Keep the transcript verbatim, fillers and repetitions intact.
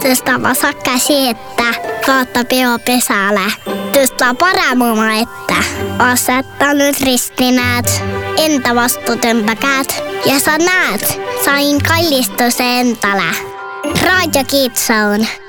Tästä vasakka siettä, kautta peo pesällä. Tästä paramuma, että asettanut ristinäät, entä vastuutömpäkäät. Ja sä näet, sain kallistus entälä. Radio Kitsaun.